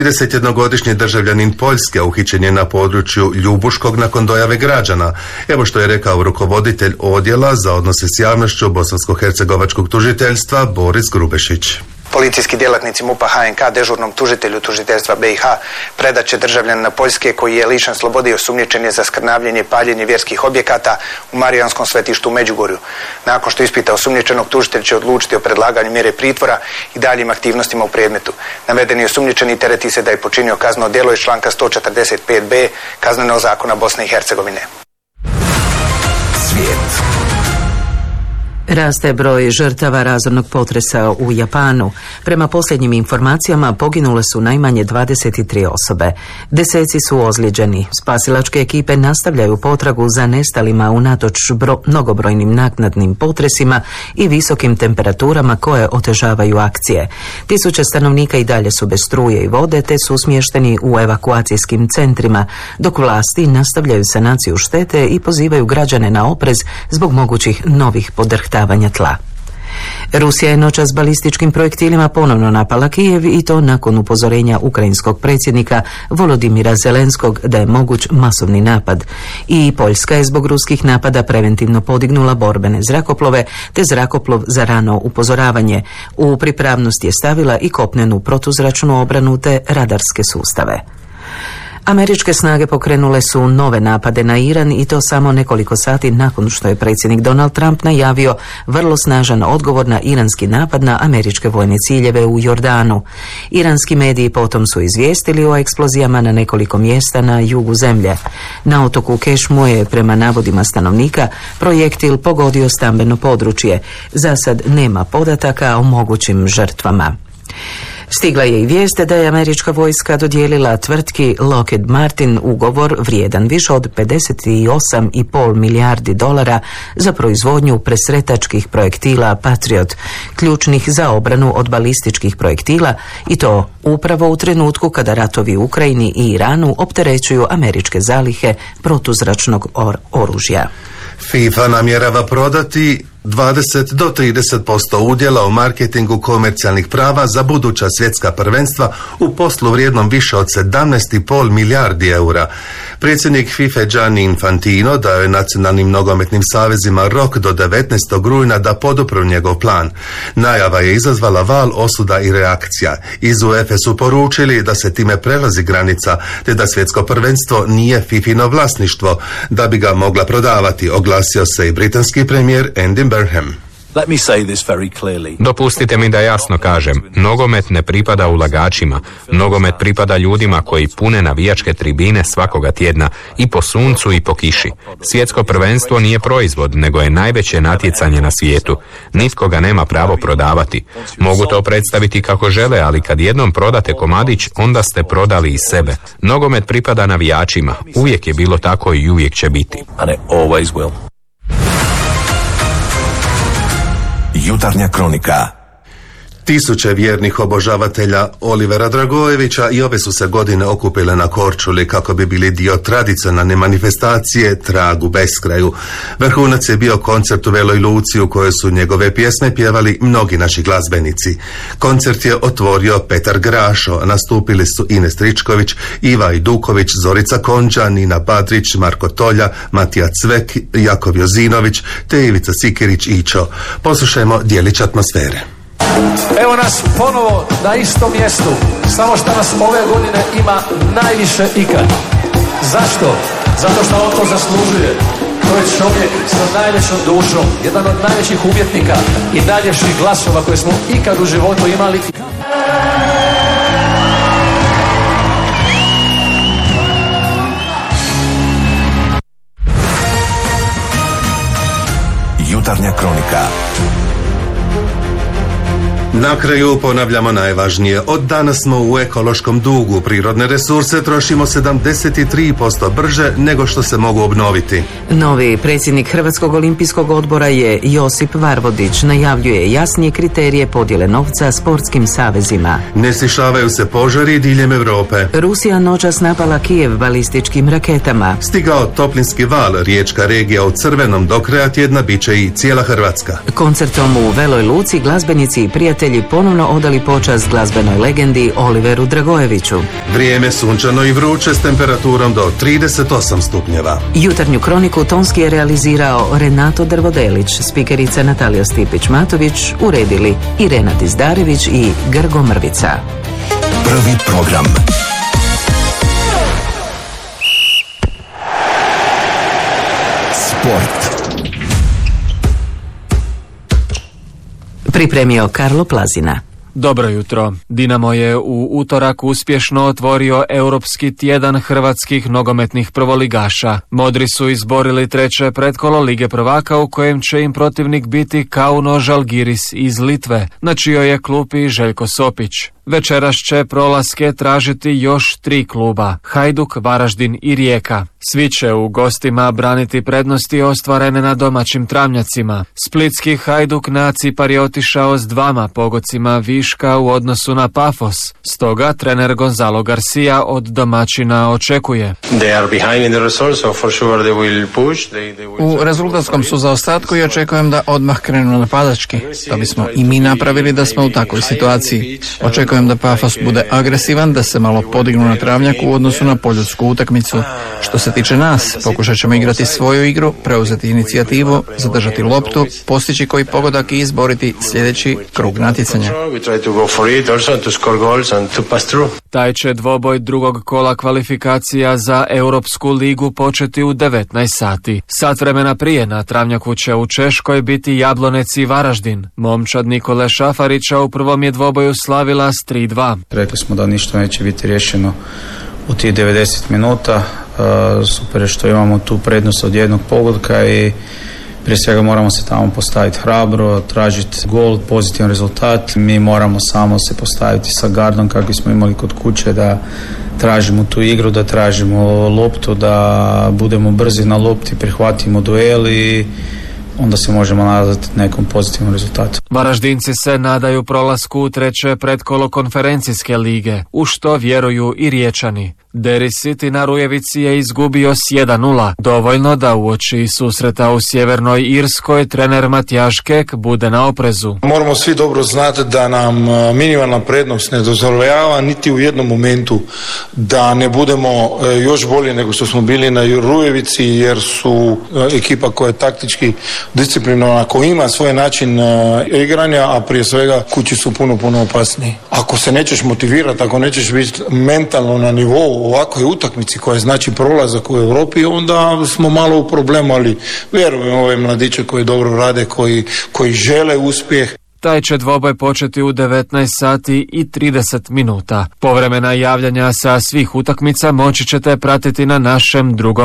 31-godišnji državljanin Poljske uhićen je na području Ljubuškog nakon dojave građana. Evo što je rekao rukovoditelj odjela za odnose s javnošću Bosansko-hercegovačkog tužiteljstva Boris Grubešić. Policijski djelatnici MUP-a HNK dežurnom tužitelju tužiteljstva BiH predat će državljanina Poljske koji je lišen slobode i osumnjičen je za skrnavljenje i paljenje vjerskih objekata u Marijanskom svetištu u Međugorju. Nakon što ispita osumnjičenog, tužitelj će odlučiti o predlaganju mjere pritvora i daljim aktivnostima u predmetu. Navedeni osumnjičeni tereti se da je počinio kazneno djelo iz članka 145b Kaznenog zakona Bosne i Hercegovine. Svijet. Raste broj žrtava razornog potresa u Japanu. Prema posljednjim informacijama poginule su najmanje 23 osobe. Deseci su ozlijeđeni. Spasilačke ekipe nastavljaju potragu za nestalima unatoč mnogobrojnim naknadnim potresima i visokim temperaturama koje otežavaju akcije. Tisuće stanovnika i dalje su bez struje i vode te su smješteni u evakuacijskim centrima, dok vlasti nastavljaju sanaciju štete i pozivaju građane na oprez zbog mogućih novih podrhtavanja tla. Rusija je noćas balističkim projektilima ponovno napala Kijev i to nakon upozorenja ukrajinskog predsjednika Volodimira Zelenskog da je moguć masovni napad. I Poljska je zbog ruskih napada preventivno podignula borbene zrakoplove te zrakoplov za rano upozoravanje. U pripravnost je stavila i kopnenu protuzračnu obranu te radarske sustave. Američke snage pokrenule su nove napade na Iran i to samo nekoliko sati nakon što je predsjednik Donald Trump najavio vrlo snažan odgovor na iranski napad na američke vojne ciljeve u Jordanu. Iranski mediji potom su izvijestili o eksplozijama na nekoliko mjesta na jugu zemlje. Na otoku Kešmu je, prema navodima stanovnika, projektil pogodio stambeno područje. Za sad nema podataka o mogućim žrtvama. Stigla je i vijest da je američka vojska dodijelila tvrtki Lockheed Martin ugovor vrijedan više od $58,5 milijardi za proizvodnju presretačkih projektila Patriot, ključnih za obranu od balističkih projektila, i to upravo u trenutku kada ratovi u Ukrajini i Iranu opterećuju američke zalihe protuzračnog oružja. FIFA namjerava prodati 20 do 30% udjela u marketingu komercijalnih prava za buduća svjetska prvenstva u poslu vrijednom više od 17,5 milijardi eura. Predsjednik FIFA Gianni Infantino dao je nacionalnim nogometnim savezima rok do 19. rujna da podupru njegov plan. Najava je izazvala val osuda i reakcija. Iz UEFA su poručili da se time prelazi granica, te da svjetsko prvenstvo nije FIFino vlasništvo, da bi ga mogla prodavati, oglasio se i britanski premijer Andy Burnham. Dopustite mi da jasno kažem, nogomet ne pripada ulagačima, nogomet pripada ljudima koji pune navijačke tribine svakoga tjedna i po suncu i po kiši. Svjetsko prvenstvo nije proizvod, nego je najveće natjecanje na svijetu. Nitko ga nema pravo prodavati. Mogu to predstaviti kako žele, ali kad jednom prodate komadić, onda ste prodali i sebe. Nogomet pripada navijačima. Uvijek je bilo tako i uvijek će biti. Jutarnja kronika. Tisuće vjernih obožavatelja Olivera Dragojevića i ove su se godine okupile na Korčuli kako bi bili dio tradicionalne manifestacije Trag u beskraju. Vrhunac je bio koncert u Veloj Luci u kojoj su njegove pjesme pjevali mnogi naši glazbenici. Koncert je otvorio Petar Grašo, a nastupili su Ines Tričković, Iva Iduković, Zorica Konđa, Nina Badrić, Marko Tolja, Matija Cvek, Jakov Jozinović te Ivica Sikirić Ićo. Poslušajmo dijelić atmosfere. Evo nas ponovo na istom mjestu, samo što nas ove godine ima najviše ikad. Zašto? Zato što on to zaslužuje. To je čovjek sa najvećom dušom, jedan od najvećih umjetnika i najljepših glasova koje smo ikad u životu imali. Jutarnja kronika. Na kraju ponavljamo najvažnije. Od danas smo u ekološkom dugu. Prirodne resurse trošimo 73% brže nego što se mogu obnoviti. Novi predsjednik Hrvatskog olimpijskog odbora je Josip Varvodić. Najavljuje jasnije kriterije podjele novca sportskim savezima. Ne stišavaju se požari diljem Europe. Rusija noćas napala Kijev balističkim raketama. Stigao toplinski val, riječka regija u crvenom, do kraja tjedna bit će i cijela Hrvatska. Koncertom u Veloj Luci glazbenici i prijatelji gledatelji ponovno odali počast glazbenoj legendi Oliveru Dragojeviću. Vrijeme sunčano i vruće s temperaturom do 38 stupnjeva. Jutarnju kroniku tonski je realizirao Renato Drvodelić, spikerica Natalija Stipić-Matović, uredili Irena Tizdarević i Grgo Mrvica. Prvi program. Sport. Pripremio Karlo Plazina. Dobro jutro. Dinamo je u utorak uspješno otvorio Europski tjedan hrvatskih nogometnih prvoligaša. Modri su izborili treće pretkolo Lige prvaka u kojem će im protivnik biti Kauno Žalgiris iz Litve, na čijoj je klupi Željko Sopić. Večeras će prolaske tražiti još 3 kluba, Hajduk, Varaždin i Rijeka. Svi će u gostima braniti prednosti ostvarene na domaćim travnjacima. Splitski Hajduk na Cipar je otišao s 2 pogodcima viška u odnosu na Pafos. Stoga trener Gonzalo Garcia od domaćina očekuje. U rezultatskom su zaostatku i očekujem da odmah krenu napadački. To bismo i mi napravili da smo u takvoj situaciji. Očekujem da Pafos bude agresivan, da se malo podignu na travnjak u odnosu na poljudsku utakmicu. Što se tiče nas, pokušat ćemo igrati svoju igru, preuzeti inicijativu, zadržati loptu, postići koji pogodak i izboriti sljedeći krug natjecanja. Taj će dvoboj drugog kola kvalifikacija za Europsku ligu početi u 19 sati. Sat vremena prije na travnjaku će u Češkoj biti Jablonec i Varaždin. Momčad Nikole Šafarića u prvom je dvoboju slavila s 3-2. Rekli smo da ništa neće biti riješeno u tih 90 minuta. Super je što imamo tu prednost od jednog pogotka i prije svega moramo se tamo postaviti hrabro, tražiti gol, pozitivan rezultat. Mi moramo samo se postaviti sa gardom kakvi smo imali kod kuće, da tražimo tu igru, da tražimo loptu, da budemo brzi na lopti, prihvatimo duel i onda se možemo nadati nekom pozitivnom rezultatu. Varaždinci se nadaju prolasku u treće pretkolo konferencijske lige, u što vjeruju i Riječani. Derry City na Rujevici je izgubio s 1-0, dovoljno da uoči susreta u Sjevernoj Irskoj trener Matjaž Kek bude na oprezu. Moramo svi dobro znati da nam minimalna prednost ne dozvoljava niti u jednom momentu da ne budemo još bolji nego što smo bili na Rujevici, jer su ekipa koja je taktički disciplinovana, koja ima svoj način igranja, a prije svega kući su puno opasniji. Ako se nećeš motivirati, ako nećeš biti mentalno na nivou ovakvoj utakmici koja znači prolazak u Europi, onda smo malo u problemu, ali vjerujem ove mladiće koji dobro rade, koji žele uspjeh. Taj će dvoboj početi u 19 sati i 30 minuta. Povremena javljanja sa svih utakmica moći ćete pratiti na našem drugom